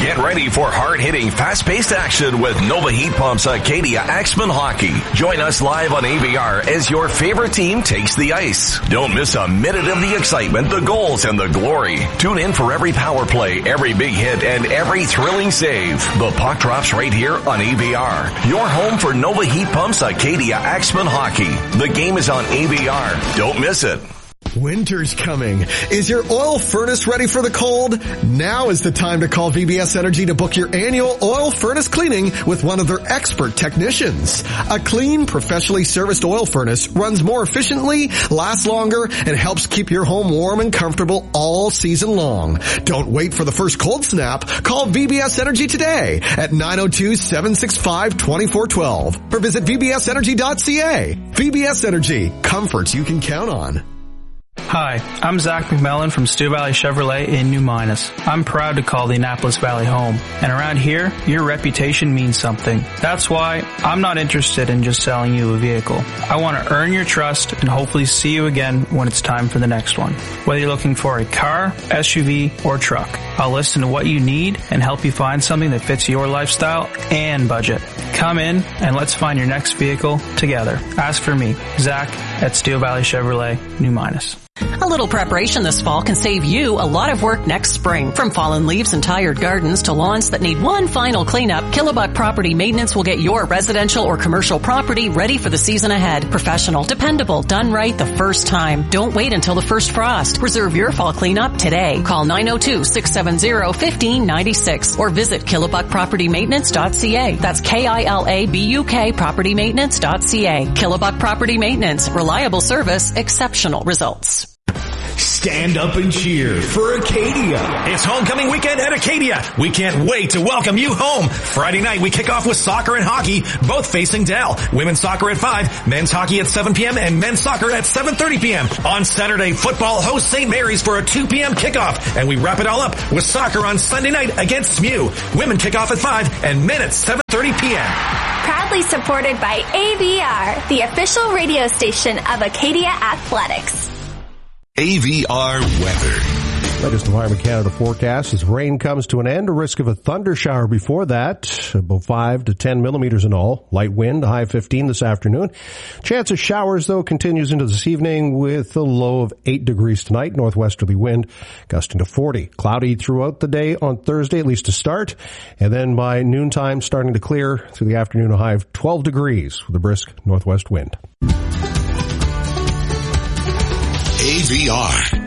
Get ready for hard-hitting, fast-paced action with Nova Heat Pumps Acadia Axeman Hockey. Join us live on AVR as your favorite team takes the ice. Don't miss a minute of the excitement, the goals, and the glory. Tune in for every power play, every big hit, and every thrilling save. The puck drops right here on AVR. Your home for Nova Heat Pumps Acadia Axeman Hockey. The game is on AVR. Don't miss it. Winter's coming. Is your oil furnace ready for the cold? Now is the time to call VBS Energy to book your annual oil furnace cleaning with one of their expert technicians. A clean, professionally serviced oil furnace runs more efficiently, lasts longer, and helps keep your home warm and comfortable all season long. Don't wait for the first cold snap. Call VBS Energy today at 902-765-2412 or visit vbsenergy.ca. VBS Energy, comforts you can count on. Hi, I'm Zach McMillan from Stu Valley Chevrolet in New Minas. I'm proud to call the Annapolis Valley home, and around here, your reputation means something. That's why I'm not interested in just selling you a vehicle. I want to earn your trust and hopefully see you again when it's time for the next one. Whether you're looking for a car, SUV, or truck, I'll listen to what you need and help you find something that fits your lifestyle and budget. Come in and let's find your next vehicle together. Ask for me, Zach at Stu Valley Chevrolet, New Minas. A little preparation this fall can save you a lot of work next spring. From fallen leaves and tired gardens to lawns that need one final cleanup, Kilobuck Property Maintenance will get your residential or commercial property ready for the season ahead. Professional, dependable, done right the first time. Don't wait until the first frost. Reserve your fall cleanup today. Call 902-670-1596 or visit KilobuckPropertyMaintenance.ca. That's KILABUK PropertyMaintenance.ca. Kilobuck Property Maintenance. Reliable service, exceptional results. Stand up and cheer for Acadia. It's homecoming weekend at Acadia. We can't wait to welcome you home. Friday night, we kick off with soccer and hockey, both facing Dal. Women's soccer at 5, men's hockey at 7 p.m., and men's soccer at 7:30 p.m. On Saturday, football hosts St. Mary's for a 2 p.m. kickoff, and we wrap it all up with soccer on Sunday night against SMU. Women kick off at 5 and men at 7:30 p.m. Proudly supported by AVR, the official radio station of Acadia Athletics. AVR weather. Latest Environment Canada forecast as rain comes to an end, a risk of a thunder shower before that, about 5 to 10 millimeters in all. Light wind, high 15 this afternoon. Chance of showers, though, continues into this evening with a low of 8 degrees tonight, northwesterly wind gusting to 40. Cloudy throughout the day on Thursday, at least to start, and then by noontime starting to clear through the afternoon, a high of 12 degrees with a brisk northwest wind. AVR,